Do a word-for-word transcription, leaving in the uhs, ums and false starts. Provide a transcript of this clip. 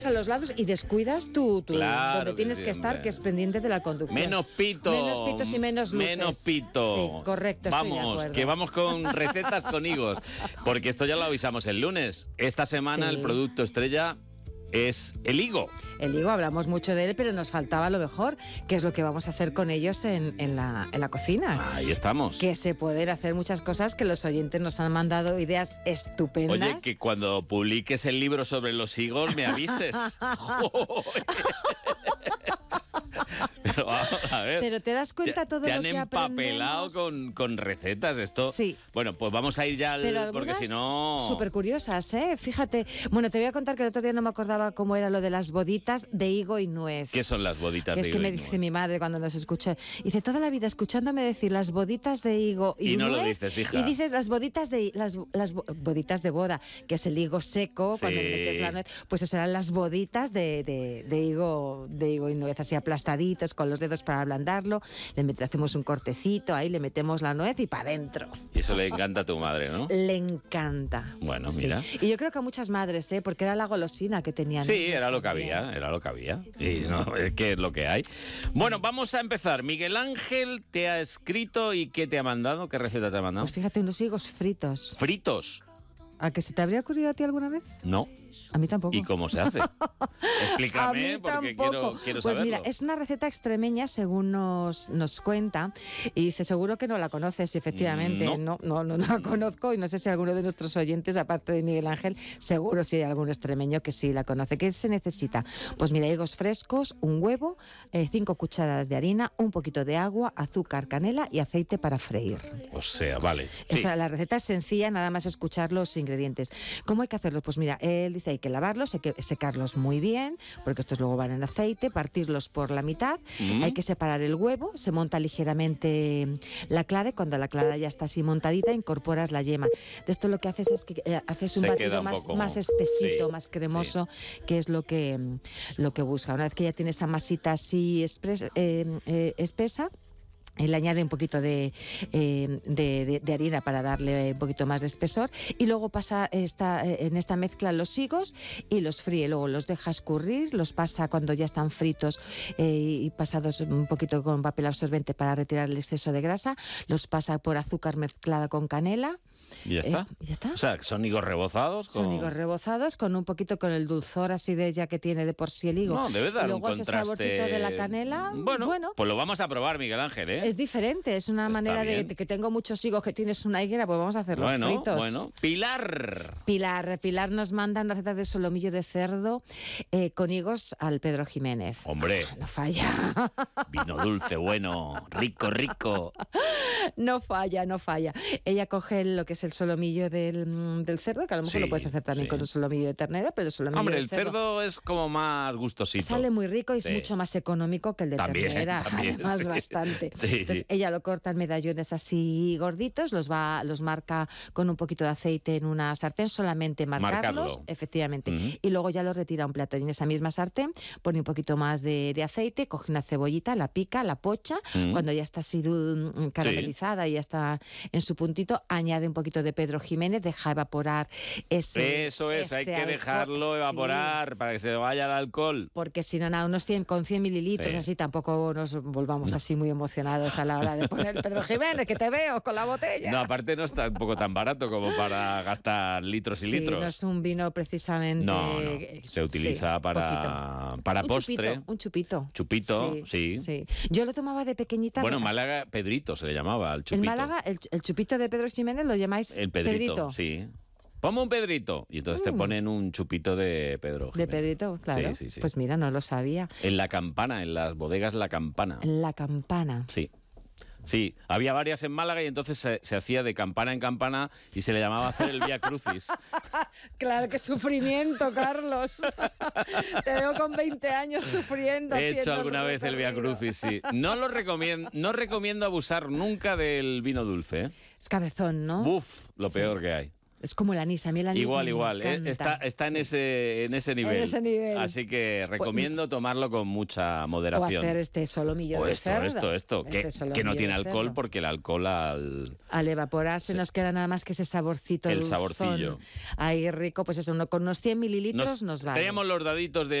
a los lados y descuidas tu, tu Claro donde que tienes sí, que estar, hombre. que es pendiente de la conducción. Menos pito. Menos pitos y menos luces. Menos pito. Sí, correcto, estoy de Vamos, acuerdo. que vamos con recetas con higos. Porque esto ya lo avisamos el lunes. Esta semana Sí. el producto estrella es el higo. El higo, hablamos mucho de él, pero nos faltaba lo mejor, que es lo que vamos a hacer con ellos en, en, la, en la cocina. Ahí estamos. Que se pueden hacer muchas cosas, que los oyentes nos han mandado ideas estupendas. Oye, que cuando publiques el libro sobre los higos me avises. Pero vamos a ver. Pero te das cuenta Te- todo te lo han que empapelado aprendemos. con, con recetas. Esto. Sí. Bueno, pues vamos a ir ya al. Pero Porque si no. súper curiosas, ¿eh? Fíjate. Bueno, te voy a contar que el otro día no me acordaba cómo era lo de las boditas de higo y nuez. ¿Qué son las boditas Que de es que higo me y dice nuez? mi madre cuando nos escucha. Dice, toda la vida escuchándome decir las boditas de higo y, Y no lo nuez, dices, hija. Y dices las boditas de las, las bo- boditas de boda, que es el higo seco, cuando Sí. le metes la nuez. Pues esas eran las boditas de, de, de higo de higo y nuez, así aplastaditos con los dedos para ablandarlo. Le met- hacemos un cortecito, ahí le metemos la nuez y para adentro. Y eso le encanta a tu madre, ¿no? Le encanta. Bueno, Sí. mira. Y yo creo que a muchas madres, ¿eh? Porque era la golosina que tenían. Sí, ellos era lo que también. había, era lo que había. Y no, es que es lo que hay. Bueno, vamos a empezar. Miguel Ángel te ha escrito y ¿qué te ha mandado? ¿Qué receta te ha mandado? Pues fíjate, unos higos fritos. Fritos. ¿A que se te habría ocurrido a ti alguna vez? No. A mí tampoco. ¿Y cómo se hace? Explícame, a mí porque tampoco. quiero, quiero pues saberlo. mira, es una receta extremeña, según nos, nos cuenta, y dice, seguro que no la conoces, y efectivamente, No. no. No, no, no la conozco, y no sé si alguno de nuestros oyentes, aparte de Miguel Ángel, seguro si hay algún extremeño que sí la conoce. ¿Qué se necesita? Pues mira, higos frescos, un huevo, eh, cinco cucharadas de harina, un poquito de agua, azúcar, canela y aceite para freír. O sea, vale. Sí. Esa, la receta es sencilla, nada más escuchar los ingredientes. ¿Cómo hay que hacerlos? Pues mira, él dice hay que lavarlos, hay que secarlos muy bien, porque estos luego van en aceite, partirlos por la mitad, Mm. hay que separar el huevo, se monta ligeramente la clara y cuando la clara ya está así montadita, incorporas la yema. De esto lo que haces es que eh, haces un Se queda batido un más, poco- más espesito, sí, más cremoso, que es lo que, lo que busca. Una vez que ya tienes esa masita así expres- eh, eh, espesa, él añade un poquito de, eh, de, de- de harina para darle un poquito más de espesor y luego pasa esta, eh, en esta mezcla los higos y los fríe, luego los deja escurrir, los pasa cuando ya están fritos eh, y pasados un poquito con papel absorbente para retirar el exceso de grasa, los pasa por azúcar mezclada con canela. ¿Y ya está? Eh, ¿ya está? O sea, son higos rebozados. Son con- higos rebozados con un poquito con el dulzor así de ya que tiene de por sí el higo. No, debe dar y luego un ese contraste. saborcito de la canela, Bueno, bueno pues lo vamos a probar, Miguel Ángel, ¿eh? es diferente, es una Está manera de, bien. de que tengo muchos higos, que tienes una higuera, pues vamos a hacerlos Bueno, fritos. bueno. Pilar. Pilar, Pilar nos manda una receta de solomillo de cerdo eh, con higos al Pedro Jiménez. Hombre, No falla, vino dulce, bueno, rico, rico. no falla, no falla. Ella coge lo que es el solomillo del, mm, del cerdo, que a lo mejor Sí, lo puedes hacer también sí. con un solomillo de ternera, pero el solomillo Hombre, del el cerdo es como más gustosito. sale muy rico y es Sí. mucho más económico que el de También, ternera, también, además sí. bastante. Sí, Entonces sí. ella lo corta en medallones así gorditos, los va, los marca con un poquito de aceite en una sartén, solamente marcarlos, Marcarlo. efectivamente, Ujú. y luego ya lo retira a un plato. Y en esa misma sartén pone un poquito más de, de aceite, coge una cebollita, la pica, la pocha, Mm. cuando ya está así du- caramelizada y ya está en su puntito, añade un poquito de Pedro Jiménez, deja evaporar ese Eso es, hay ese que alcohol. dejarlo Sí. evaporar para que se vaya el alcohol. Porque si no, nada, unos cien, con cien mililitros Sí. así tampoco nos volvamos así muy emocionados a la hora de poner Pedro Jiménez, que te veo con la botella. No, aparte no está un poco tan barato como para gastar litros y Sí, litros. no es un vino precisamente... No, no, eh, se utiliza sí, para, poquito. para un postre. Chupito, un chupito. Chupito, sí. sí. Yo lo tomaba de pequeñita. Bueno, en Málaga, Pedrito se le llamaba al chupito. En Málaga, el, el chupito de Pedro Jiménez lo llamáis El Pedrito, sí. Ponme un Pedrito. Y entonces te Mm. ponen un chupito de Pedro De Jiménez. Pedrito, claro. Sí, sí, sí. Pues mira, no lo sabía. En La Campana, en las bodegas La Campana. La campana. Sí. Sí, había varias en Málaga y entonces se, se hacía de campana en campana y se le llamaba hacer el Vía Crucis. Claro, qué sufrimiento, Carlos. Te veo con veinte años sufriendo. He hecho haciendo alguna vez el Vía recorrido. Crucis, sí. No lo recomiendo, no recomiendo abusar nunca del vino dulce, ¿eh? Es cabezón, ¿no? Uf, lo Sí. peor que hay. Es como el anís, a mí el anís Igual, me igual, ¿eh? encanta. está, está en, Sí. ese, en ese nivel. En ese nivel. Así que recomiendo tomarlo con mucha O moderación. hacer este solomillo O de esto, cerdo. esto, esto, Este que, que solomillo no tiene de alcohol cerdo. porque el alcohol al... Al evaporarse Sí. nos queda nada más que ese saborcito El dulzón. saborcillo. Ahí rico, pues eso, uno, con unos cien mililitros Nos, nos vale. teníamos los daditos de